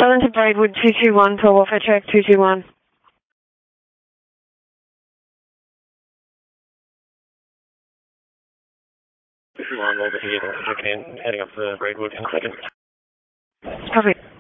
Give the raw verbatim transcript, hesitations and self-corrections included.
Southern to Braidwood two two one, for welfare check two two one. two two one, over here, heading up to Braidwood in a second. Copy.